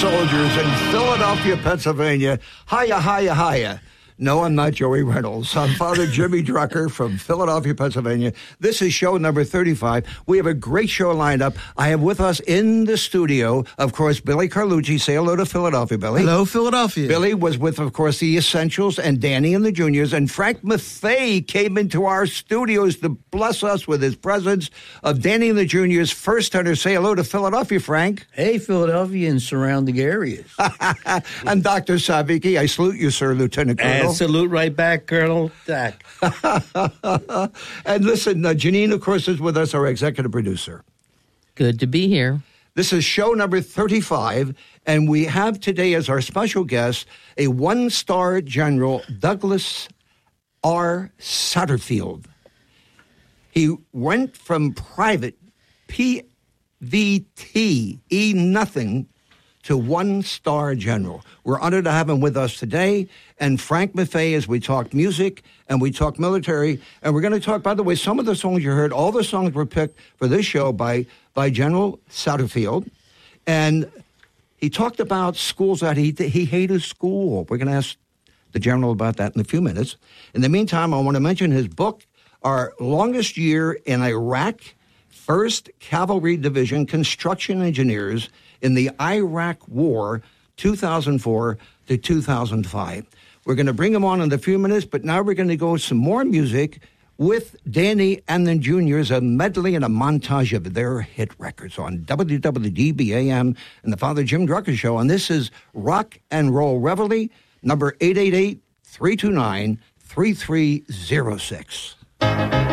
soldiers in Philadelphia, Pennsylvania. Hiya, hiya, hiya. No, I'm not Joey Reynolds. I'm Father Jimmy Drucker from Philadelphia, Pennsylvania. This is show number 35. We have a great show lined up. I have with us in the studio, of course, Billy Carlucci. Say hello to Philadelphia, Billy. Hello, Philadelphia. Billy was with, of course, the Essentials and Danny and the Juniors. And Frank Maffei came into our studios to bless us with his presence of Danny and the Juniors' first tenor. Say hello to Philadelphia, Frank. Hey, Philadelphia and surrounding areas. And Dr. Savicki, I salute you, sir, Lieutenant Colonel. And salute right back, Colonel Dak. And listen, Janine, of course, is with us, our executive producer. Good to be here. This is show number 35, and we have today as our special guest a one-star general, Douglas R. Satterfield. He went from private PVT, E-nothing, to one-star general. We're honored to have him with us today. And Frank Maffei, as we talk music and we talk military. And we're going to talk, by the way, some of the songs you heard, all the songs were picked for this show by General Satterfield. And he talked about schools that he hated school. We're going to ask the general about that in a few minutes. In the meantime, I want to mention his book, Our Longest Year in Iraq, 1st Cavalry Division Construction Engineers in the Iraq War, 2004 to 2005. We're going to bring him on in a few minutes, but now we're going to go with some more music with Danny and the Juniors, a medley and a montage of their hit records on WWDB-AM and the Father Jim Drucker Show. And this is Rock and Roll Reveille, number 888-329-3306.